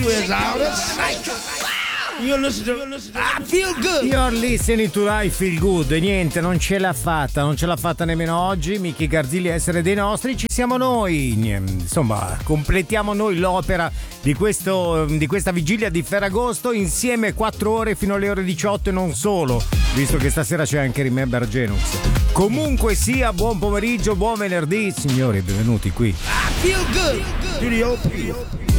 is out of sight. You're listening to I Feel Good. You're listening to I Feel Good. Niente, non ce l'ha fatta nemmeno oggi. Michi Garzilli a essere dei nostri, ci siamo noi. Insomma, completiamo noi l'opera di questa vigilia di Ferragosto insieme 4 ore fino alle ore 18 e non solo, visto che stasera c'è anche Remember Genux. Comunque sia, buon pomeriggio, buon venerdì, signori, benvenuti qui. I Feel Good. Studio P.